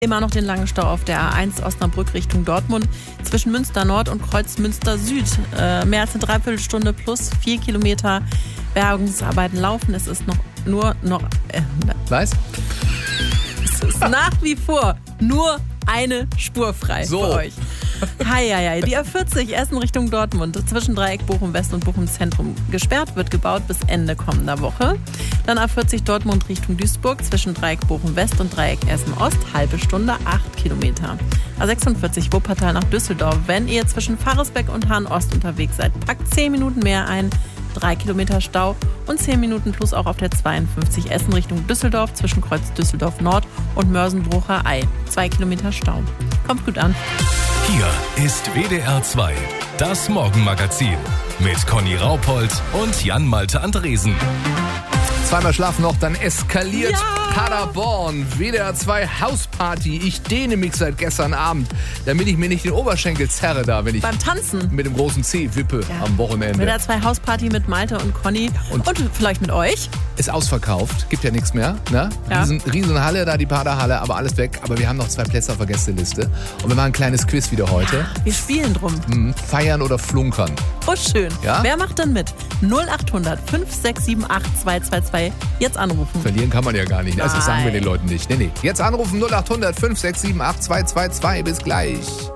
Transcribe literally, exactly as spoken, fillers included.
Immer noch den langen Stau auf der A eins Osnabrück Richtung Dortmund zwischen Münster Nord und Kreuz Münster Süd. Äh, mehr als eine Dreiviertelstunde plus vier Kilometer Bergungsarbeiten laufen. Es ist noch nur noch. Äh, Was? Es ist nach wie vor nur eine Spur frei so. für euch. Hei, hei, hei. Die A vierzig Essen Richtung Dortmund zwischen Dreieck Bochum West und Bochum Zentrum gesperrt, wird gebaut bis Ende kommender Woche. Dann A vierzig Dortmund Richtung Duisburg zwischen Dreieck Bochum West und Dreieck Essen Ost, halbe Stunde, acht Kilometer. A sechsundvierzig Wuppertal nach Düsseldorf. Wenn ihr zwischen Pfarresbeck und Hahn Ost unterwegs seid, packt zehn Minuten mehr ein. drei Kilometer Stau und zehn Minuten plus auch auf der zweiundfünfzig Essen Richtung Düsseldorf zwischen Kreuz Düsseldorf Nord und Mörsenbrucher Ei. zwei Kilometer Stau. Kommt gut an. Hier ist W D R zwei, das Morgenmagazin mit Conny Raupold und Jan-Malte Andresen. Zweimal schlafen noch, dann eskaliert Ja. Paderborn. W D R zwei Hausparty. Ich dehne mich seit gestern Abend, damit ich mir nicht den Oberschenkel zerre da, wenn ich Beim Tanzen. mit dem großen C wippe Ja. am Wochenende. W D R zwei Hausparty mit Malte und Conny und, Und- vielleicht mit euch. Ist ausverkauft, gibt ja nichts mehr. Ne? Ja. Riesen, Riesenhalle da, die Paderhalle, aber alles weg. Aber wir haben noch zwei Plätze auf der Gästeliste. Und wir machen ein kleines Quiz wieder heute. Wir spielen drum. Hm, feiern oder flunkern. Oh, schön. Ja? Wer macht denn mit? null acht hundert fünf sechs sieben acht zwei zwei zwei. Jetzt anrufen. Verlieren kann man ja gar nicht. Also das sagen wir Nein. den Leuten nicht. Nee, nee. Jetzt anrufen null acht hundert fünf sechs sieben acht zwei zwei zwei. Bis gleich.